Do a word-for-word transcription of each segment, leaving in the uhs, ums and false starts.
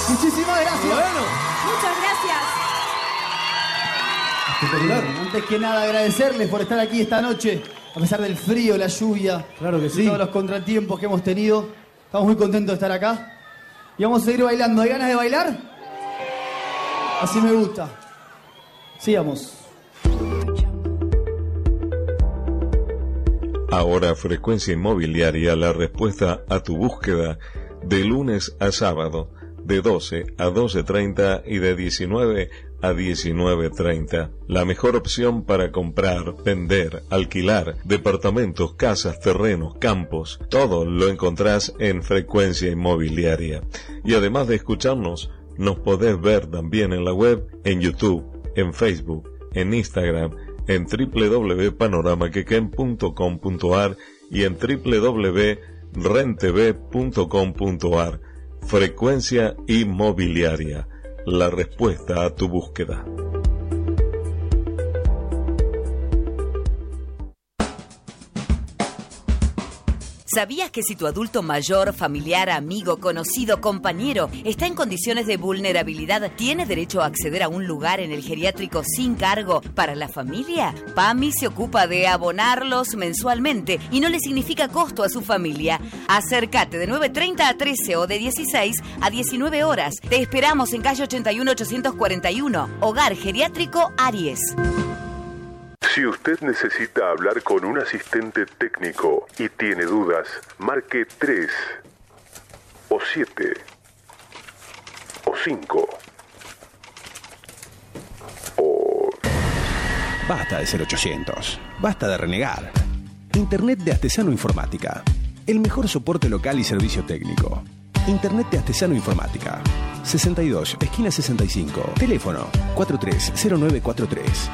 Muchísimas gracias. Bueno. Muchas gracias. Espectacular. Antes que nada, agradecerles por estar aquí esta noche, a pesar del frío, la lluvia, claro que sí, y todos los contratiempos que hemos tenido. Estamos muy contentos de estar acá. Y vamos a seguir bailando. ¿Hay ganas de bailar? Así me gusta. Sigamos. Ahora Frecuencia Inmobiliaria, la respuesta a tu búsqueda, de lunes a sábado, de doce a doce treinta y de diecinueve a diecinueve treinta. La mejor opción para comprar, vender, alquilar, departamentos, casas, terrenos, campos, todo lo encontrás en Frecuencia Inmobiliaria. Y además de escucharnos, nos podés ver también en la web, en YouTube, en Facebook, en Instagram, en doble u doble u doble u punto panorama quequén punto com punto ar y en doble u doble u doble u punto rentv punto com punto ar. Frecuencia Inmobiliaria, la respuesta a tu búsqueda. ¿Sabías que si tu adulto mayor, familiar, amigo, conocido, compañero está en condiciones de vulnerabilidad, tiene derecho a acceder a un lugar en el geriátrico sin cargo para la familia? PAMI se ocupa de abonarlos mensualmente y no le significa costo a su familia. Acércate de nueve treinta a trece o de dieciséis a diecinueve horas. Te esperamos en calle ochenta y uno ochocientos cuarenta y uno, Hogar Geriátrico Aries. Si usted necesita hablar con un asistente técnico y tiene dudas, marque tres, o siete, o cinco, o... Basta de ser ochocientos, basta de renegar. Internet de Astesano Informática, el mejor soporte local y servicio técnico. Internet de Astesano Informática, sesenta y dos, esquina sesenta y cinco, teléfono cuatro tres cero nueve cuatro tres.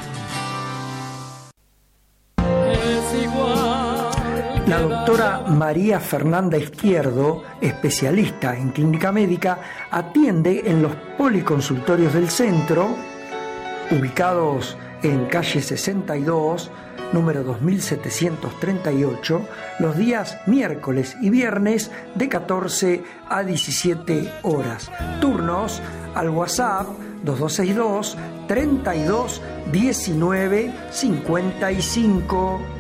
La doctora María Fernanda Izquierdo, especialista en clínica médica, atiende en los policonsultorios del centro, ubicados en calle sesenta y dos, número dos mil setecientos treinta y ocho, los días miércoles y viernes de catorce a diecisiete horas. Turnos al WhatsApp dos dos seis dos, treinta y dos, diecinueve, cincuenta y cinco.